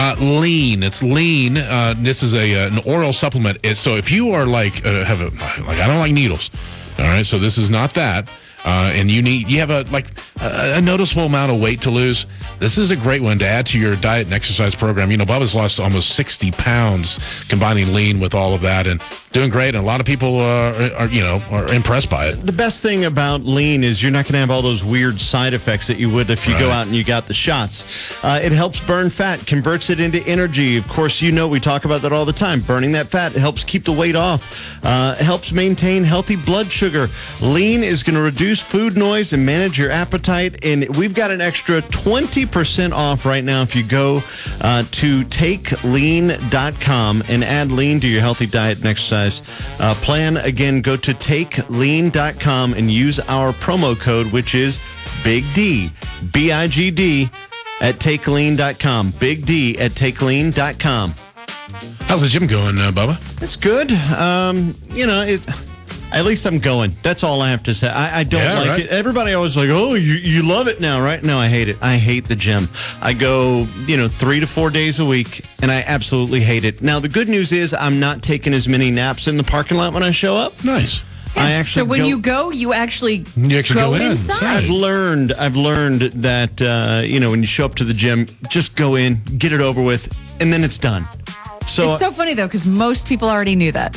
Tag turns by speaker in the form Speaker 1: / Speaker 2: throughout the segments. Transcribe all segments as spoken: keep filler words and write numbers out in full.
Speaker 1: Uh, lean. It's lean. Uh, this is a uh, an oral supplement. It's, so if you are like uh, have a like I don't like needles. All right. So this is not that. Uh, and you need you have a like a, a noticeable amount of weight to lose. This is a great one to add to your diet and exercise program. You know, Bubba's lost almost sixty pounds combining lean with all of that, and doing great. And a lot of people uh, are, are you know are impressed by it.
Speaker 2: The best thing about lean is you're not going to have all those weird side effects that you would if you
Speaker 1: Right.
Speaker 2: go out and you got the shots. Uh, it helps burn fat, converts it into energy. Of course, you know we talk about that all the time. Burning that fat helps keep the weight off. Uh, helps maintain healthy blood sugar. Lean is going to reduce food noise and manage your appetite. And we've got an extra twenty percent off right now if you go uh, to take lean dot com and add lean to your healthy diet and exercise uh, plan. Again, go to take lean dot com and use our promo code, which is Big D, B I G D, at take lean dot com. Big D at take lean dot com.
Speaker 1: How's the gym going, uh, Bubba?
Speaker 2: It's good. Um, you know, it. At least I'm going. That's all I have to say. I, I don't
Speaker 1: Yeah,
Speaker 2: like
Speaker 1: right.
Speaker 2: it. Everybody always like, oh, you, you love it now, right? No, I hate it. I hate the gym. I go, you know, three to four days a week, and I absolutely hate it. Now, the good news is I'm not taking as many naps in the parking lot when I show up.
Speaker 1: Nice.
Speaker 2: I actually
Speaker 3: so when
Speaker 2: go-
Speaker 3: you go, you actually,
Speaker 1: You actually
Speaker 3: go,
Speaker 1: go in,
Speaker 3: inside.
Speaker 2: I've learned. I've learned that uh, you know when you show up to the gym, just go in, get it over with, and then it's done. So,
Speaker 3: It's so funny, though, because most people already knew that.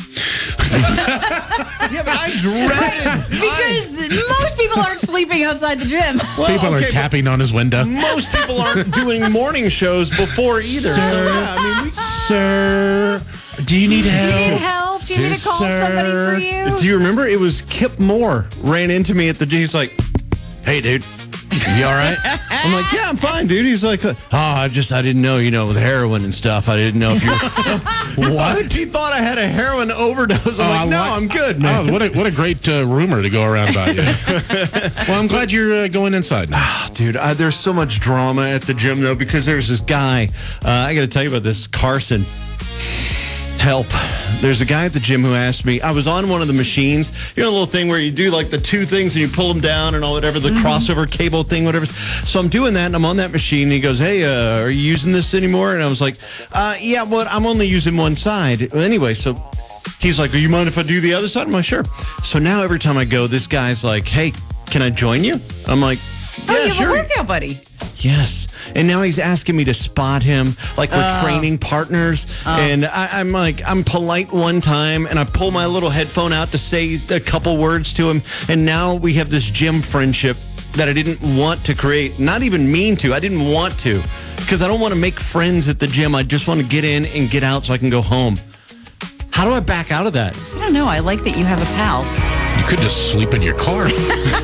Speaker 2: yeah, but I dreaded
Speaker 3: Because most people aren't sleeping outside the gym.
Speaker 2: Well,
Speaker 1: People
Speaker 2: okay,
Speaker 1: are
Speaker 2: but
Speaker 1: tapping on his window.
Speaker 2: Most people aren't doing morning shows before either. So, yeah, I mean, we,
Speaker 1: Sir, do you need
Speaker 3: Do you
Speaker 1: help?
Speaker 3: need help? Do you need to call
Speaker 1: Sir.
Speaker 3: somebody for you?
Speaker 2: do you remember? It was Kip Moore ran into me at the gym. He's like, "Hey, dude, you all right?" I'm like, "Yeah, I'm fine, dude." He's like, "Oh, I just I didn't know, you know, with heroin and stuff. I didn't know if you what." He thought I had a heroin overdose. I'm
Speaker 1: Oh,
Speaker 2: like,
Speaker 1: I
Speaker 2: "No,
Speaker 1: like-
Speaker 2: I'm good, man."
Speaker 1: Oh, what a what a great uh, rumor to go around about you. Well, I'm glad you're uh, going inside now.
Speaker 2: Oh, dude, uh, there's so much drama at the gym, though, because there's this guy. Uh, I got to tell you about this, Carson. Help. There's a guy at the gym who asked me, I was on one of the machines, you know, a little thing where you do like the two things and you pull them down and all whatever, the
Speaker 3: Mm-hmm.
Speaker 2: crossover cable thing, whatever. So I'm doing that and I'm on that machine and he goes, hey, uh, are you using this anymore? And I was like, uh, yeah, well, I'm only using one side. Well, anyway, so he's like, "Do you mind if I do the other side?" I'm like, "Sure." So now every time I go, this guy's like, "Hey, can I join you?" I'm like,
Speaker 3: oh,
Speaker 2: "Yeah,
Speaker 3: you have
Speaker 2: sure."
Speaker 3: a workout buddy.
Speaker 2: Yes. And now he's asking me to spot him like we're
Speaker 3: Oh.
Speaker 2: training partners. And I, I'm like, I'm polite one time and I pull my little headphone out to say a couple words to him. And now we have this gym friendship that I didn't want to create. Not even mean to. I didn't want to. Because I don't want to make friends at the gym. I just want to get in and get out so I can go home. How do I back out of that?
Speaker 3: I don't know. I like that you have a pal.
Speaker 1: You could just sleep in your car.